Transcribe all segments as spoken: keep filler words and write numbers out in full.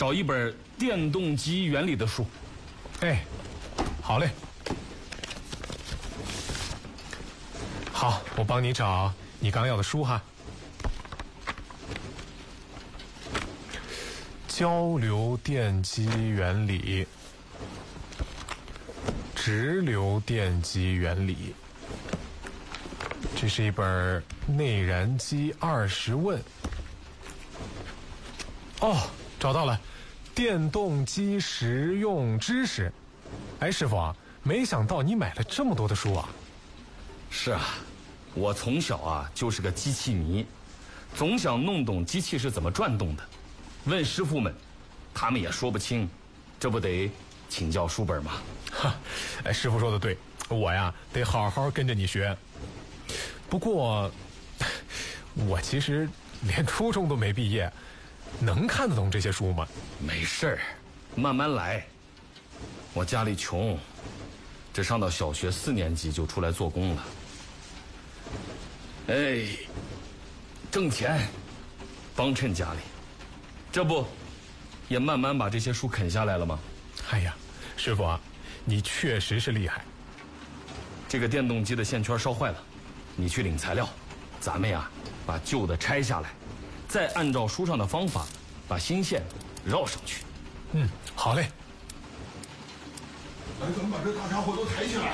找一本电动机原理的书。 哎，好嘞。好，我帮你找你刚要的书哈。交流电机原理，直流电机原理。这是一本内燃机二十问。哦，找到了，电动机实用知识。哎，师傅啊，没想到你买了这么多的书啊。 是啊，我从小啊就是个机器迷，总想弄懂机器是怎么转动的。问师傅们，他们也说不清，这不得请教书本吗？ 哈，哎，师傅说的对，我呀得好好跟着你学。不过，我其实连初中都没毕业，能看得懂这些书吗？ 没事儿，慢慢来。我家里穷，只上到小学四年级就出来做工了。哎，挣钱，帮衬家里，这不，也慢慢把这些书啃下来了吗？ 哎呀，师傅啊，你确实是厉害。 这个电动机的线圈烧坏了，你去领材料，咱们呀把旧的拆下来，再按照书上的方法把新线绕上去。 嗯，好嘞。 来，咱们把这大家伙都抬起来。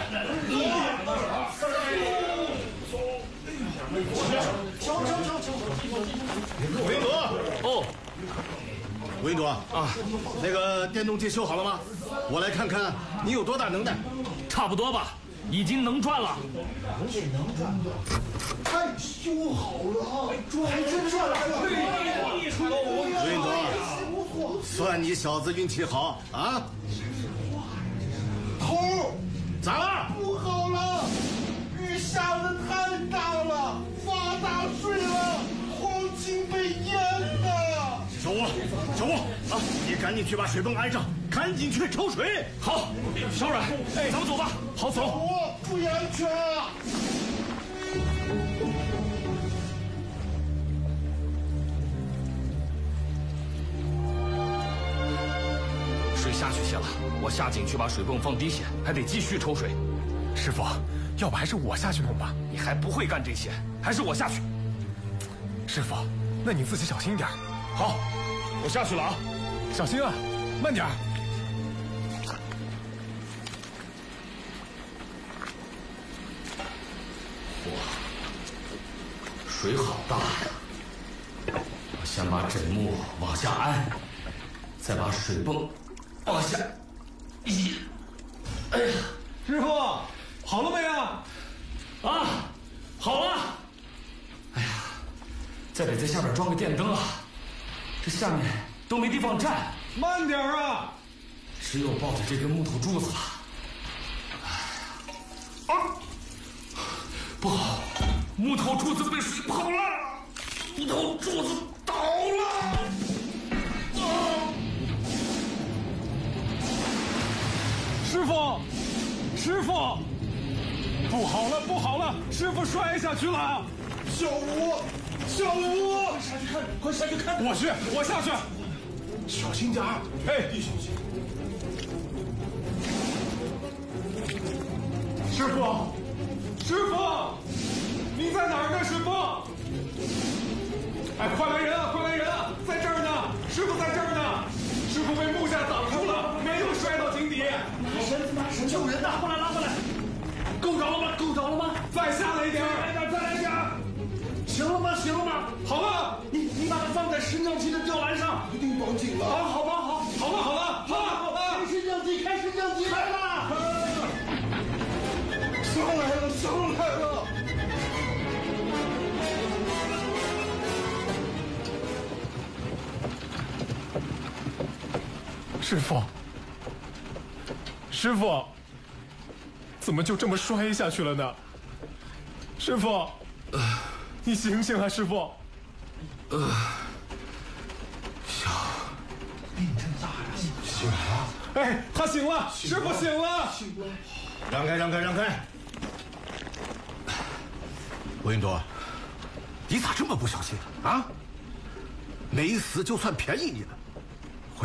瞧瞧瞧瞧！ 吴英德， 哦， 吴英德啊，那个电动机修好了吗？我来看看你有多大能耐。 差不多吧，已经能转了。 太修好了啊！转还真转来了！ 吴英德，算你小子运气好啊！ 头咋了？ 不好了，雨下的太大了，发大水了，黄金被淹了。 小吴，小吴啊，你赶紧去把水泵安上，赶紧去抽水。 好，小阮，哎，咱们走吧。好走。 我注意安全啊！ 水下去些了，我下井去把水泵放低些，还得继续抽水。 师傅，要不还是我下去弄吧？ 你还不会干这些，还是我下去。 师傅，那你自己小心一点。 好，我下去了啊， 小心啊，慢点。 哇，水好大呀！我先把枕木往下安，再把水泵往下移。哎呀， 师傅，好了没啊？ 啊，好了。哎呀，再得在下边装个电灯啊，这下面都没地方站。 慢点啊！ 只有抱着这根木头柱子了。啊，不好，木头柱子被水泡了，木头柱子倒了。啊！ 师傅，师傅，不好了，不好了，师傅摔下去了。 小吴，小吴，快下去看，快下去看！ 我去，我下去。 小心点儿， 哎， 小心！ 师傅，师傅，你在哪儿呢？师傅，哎，快来人啊，快来人啊，在这儿呢，师傅在这儿呢，师傅被木架挡住了，没有摔到井底。 拿绳子，拿绳子，救人呐！过来，拉过来！够着了吗？够着了吗？ 再下来一点， 再来点，再来点！行了吗？行了吗？ 好了， 你你把它放在升降机的吊篮上，一定绑紧了。好，好吧，好， 好了，好了，好了，好了， 开升降机，开升降机来了！上来了，上来了！ 师傅，师傅，怎么就这么摔下去了呢？师傅，你醒醒啊，师傅！ 呃， 小，病真大呀！ 醒了。 哎，他醒了，师傅醒了。 醒了。 让开，让开，让开！吴云朵，你咋这么不小心啊？没死就算便宜你了。